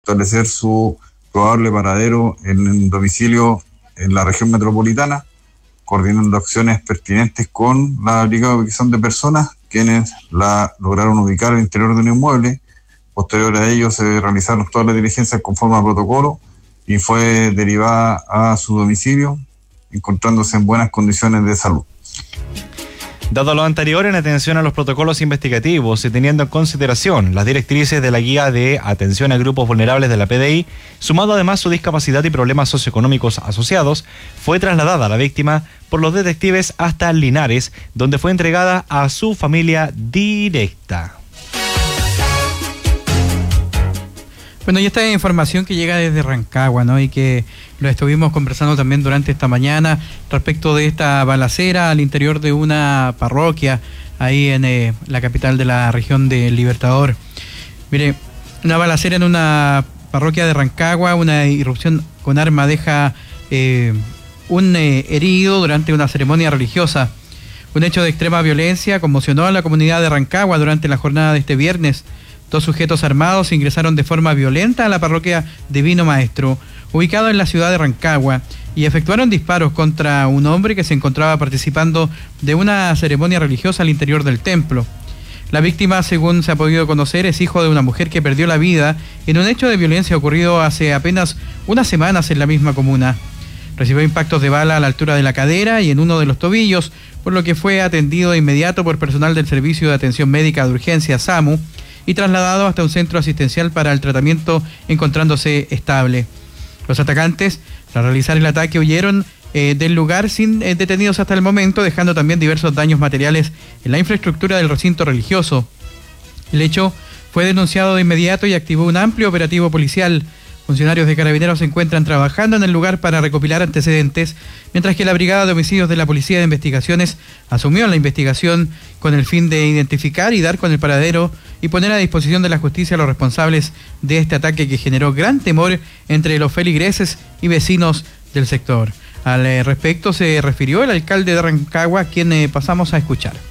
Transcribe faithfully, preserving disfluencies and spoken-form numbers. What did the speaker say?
establecer su probable paradero en un domicilio en la región metropolitana, coordinando acciones pertinentes con la Brigada de Ubicación de Personas, quienes la lograron ubicar al interior de un inmueble. Posterior a ello se realizaron todas las diligencias conforme al protocolo y fue derivada a su domicilio, encontrándose en buenas condiciones de salud. Dado lo anterior, en atención a los protocolos investigativos y teniendo en consideración las directrices de la guía de atención a grupos vulnerables de la P D I, sumado además su discapacidad y problemas socioeconómicos asociados, fue trasladada la víctima por los detectives hasta Linares, donde fue entregada a su familia directa. Bueno, y esta es información que llega desde Rancagua, ¿no? Y que lo estuvimos conversando también durante esta mañana respecto de esta balacera al interior de una parroquia ahí en eh, la capital de la región de Libertador. Mire, una balacera en una parroquia de Rancagua, una irrupción con arma deja eh, un eh, herido durante una ceremonia religiosa. Un hecho de extrema violencia conmocionó a la comunidad de Rancagua durante la jornada de este viernes. Dos sujetos armados ingresaron de forma violenta a la parroquia Divino Maestro, ubicado en la ciudad de Rancagua, y efectuaron disparos contra un hombre que se encontraba participando de una ceremonia religiosa al interior del templo. La víctima, según se ha podido conocer, es hijo de una mujer que perdió la vida en un hecho de violencia ocurrido hace apenas unas semanas en la misma comuna. Recibió impactos de bala a la altura de la cadera y en uno de los tobillos, por lo que fue atendido de inmediato por personal del Servicio de Atención Médica de Urgencia SAMU, y trasladado hasta un centro asistencial para el tratamiento, encontrándose estable. Los atacantes, tras realizar el ataque, huyeron eh, del lugar sin eh, detenidos hasta el momento, dejando también diversos daños materiales en la infraestructura del recinto religioso. El hecho fue denunciado de inmediato y activó un amplio operativo policial. Funcionarios de Carabineros se encuentran trabajando en el lugar para recopilar antecedentes, mientras que la Brigada de Homicidios de la Policía de Investigaciones asumió la investigación con el fin de identificar y dar con el paradero y poner a disposición de la justicia a los responsables de este ataque que generó gran temor entre los feligreses y vecinos del sector. Al respecto se refirió el alcalde de Rancagua, quien eh, pasamos a escuchar.